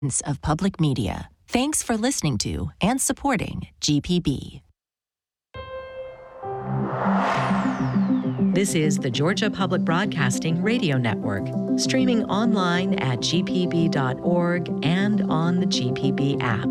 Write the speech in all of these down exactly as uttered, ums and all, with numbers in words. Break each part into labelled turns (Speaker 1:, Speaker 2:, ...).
Speaker 1: of public media. Thanks for listening to and supporting G P B.
Speaker 2: This is the Georgia Public Broadcasting Radio Network, streaming online at G P B dot org and on the G P B app.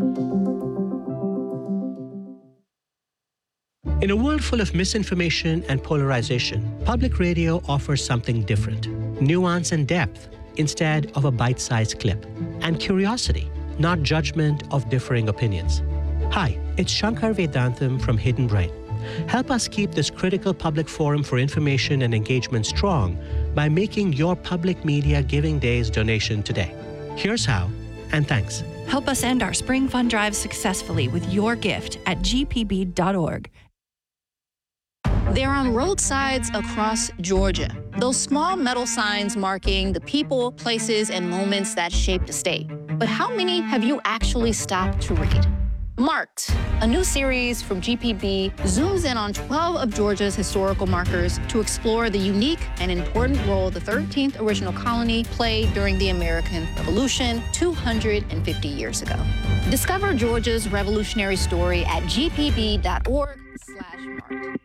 Speaker 3: In a world full of misinformation and polarization, public radio offers something different: nuance and depth instead of a bite-sized clip, and curiosity, not judgment of differing opinions. Hi, it's Shankar Vedantam from Hidden Brain. Help us keep this critical public forum for information and engagement strong by making your public media giving days donation today. Here's how, and thanks.
Speaker 4: Help us end our spring fund drive successfully with your gift at G P B dot org.
Speaker 5: They're on roadsides across Georgia. Those small metal signs marking the people, places, and moments that shaped the state. But how many have you actually stopped to read? Marked, a new series from G P B, zooms in on twelve of Georgia's historical markers to explore the unique and important role the thirteenth original colony played during the American Revolution two hundred fifty years ago. Discover Georgia's revolutionary story at G P B dot org slash marked.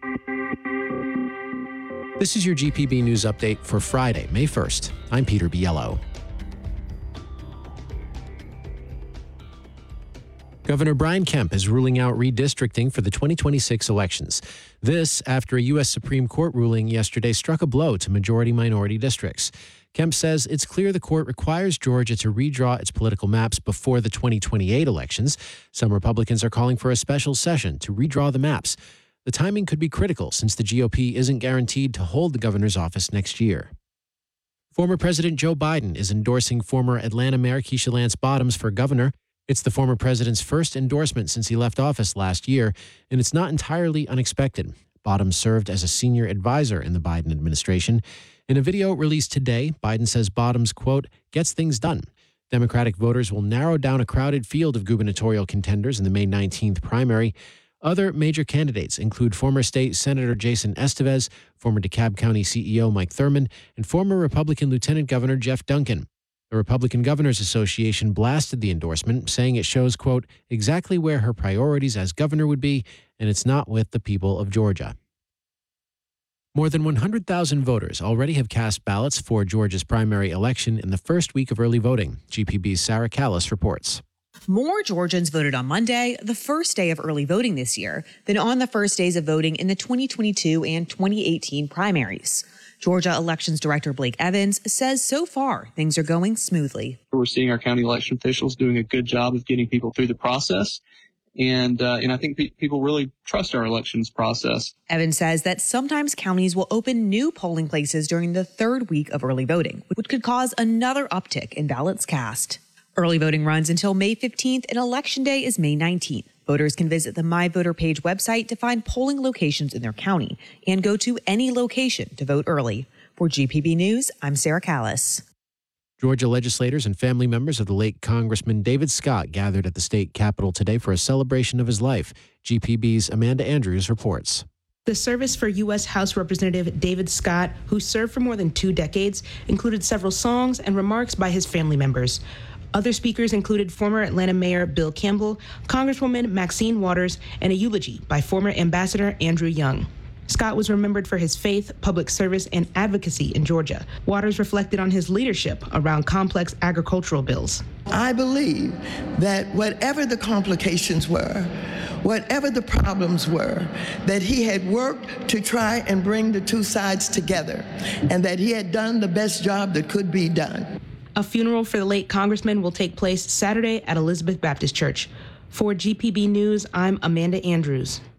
Speaker 6: This is your G P B News Update for Friday, May first. I'm Peter Biello. Governor Brian Kemp is ruling out redistricting for the twenty twenty-six elections. This after a U S Supreme Court ruling yesterday struck a blow to majority-minority districts. Kemp says it's clear the court requires Georgia to redraw its political maps before the twenty twenty-eight elections. Some Republicans are calling for a special session to redraw the maps. The timing could be critical since the G O P isn't guaranteed to hold the governor's office next year. Former President Joe Biden is endorsing former Atlanta Mayor Keisha Lance Bottoms for governor. It's the former president's first endorsement since he left office last year, and it's not entirely unexpected. Bottoms served as a senior advisor in the Biden administration. In a video released today, Biden says Bottoms, quote, gets things done. Democratic voters will narrow down a crowded field of gubernatorial contenders in the May nineteenth primary. Other major candidates include former state Senator Jason Estevez, former DeKalb County C E O Mike Thurmond, and former Republican Lieutenant Governor Jeff Duncan. The Republican Governors Association blasted the endorsement, saying it shows, quote, exactly where her priorities as governor would be, and it's not with the people of Georgia. More than one hundred thousand voters already have cast ballots for Georgia's primary election in the first week of early voting. G P B's Sarah Callis reports.
Speaker 7: More Georgians voted on Monday, the first day of early voting this year, than on the first days of voting in the twenty twenty-two and twenty eighteen primaries. Georgia Elections Director Blake Evans says so far things are going smoothly.
Speaker 8: We're seeing our county election officials doing a good job of getting people through the process. And uh, and I think pe- people really trust our elections process.
Speaker 7: Evans says that sometimes counties will open new polling places during the third week of early voting, which could cause another uptick in ballots cast. Early voting runs until May fifteenth, and Election Day is May nineteenth. Voters can visit the My Voter Page website to find polling locations in their county and go to any location to vote early. For G P B News, I'm Sarah Callis.
Speaker 6: Georgia legislators and family members of the late Congressman David Scott gathered at the state capitol today for a celebration of his life. G P B's Amanda Andrews reports.
Speaker 9: The service for U S House Representative David Scott, who served for more than two decades, included several songs and remarks by his family members. Other speakers included former Atlanta Mayor Bill Campbell, Congresswoman Maxine Waters, and a eulogy by former Ambassador Andrew Young. Scott was remembered for his faith, public service, and advocacy in Georgia. Waters reflected on his leadership around complex agricultural bills.
Speaker 10: I believe that whatever the complications were, whatever the problems were, that he had worked to try and bring the two sides together, and that he had done the best job that could be done.
Speaker 9: A funeral for the late congressman will take place Saturday at Elizabeth Baptist Church. For G P B News, I'm Amanda Andrews.